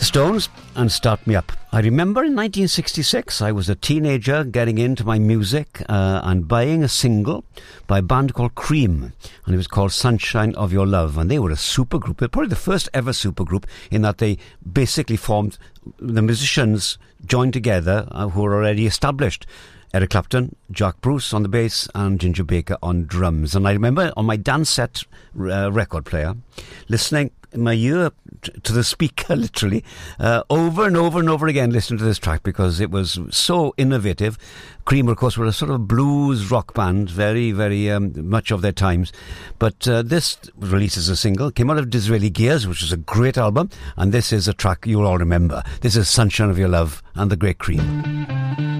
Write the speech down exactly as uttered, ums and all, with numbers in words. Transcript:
Stones and Start Me Up. I remember in nineteen sixty-six I was a teenager getting into my music uh, and buying a single by a band called Cream, and it was called Sunshine of Your Love, and they were a super group. They're probably the first ever super group in that they basically formed, the musicians joined together uh, who were already established. Eric Clapton, Jack Bruce on the bass and Ginger Baker on drums. And I remember on my dance set uh, record player listening in my ear to the speaker, literally, uh, over and over and over again, listening to this track because it was so innovative. Cream, of course, were a sort of blues rock band, very, very um, much of their times. But uh, this release as a single came out of Disraeli Gears, which is a great album, and this is a track you'll all remember. This is Sunshine of Your Love and the great Cream.